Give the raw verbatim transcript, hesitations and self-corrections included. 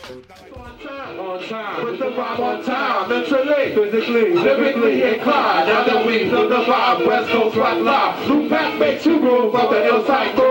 On time, put the vibe on time, mentally, physically, lyrically inclined. Now that we feel the vibe, West Coast rock live. New Pack makes you groove up the hillside.